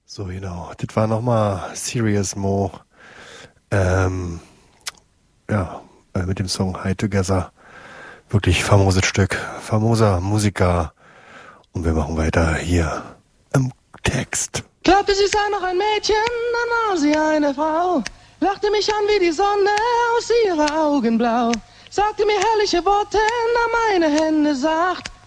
So, genau. Das war nochmal Serious Mo. Mit dem Song High Together. Wirklich famoses Stück. Famoser Musiker. Und wir machen weiter hier im Text. Glaubte, sie sei noch ein Mädchen, dann war sie eine Frau. Lachte mich an wie die Sonne aus ihrer Augen blau. Sagte mir herrliche Worte, nahm meine Hände sacht.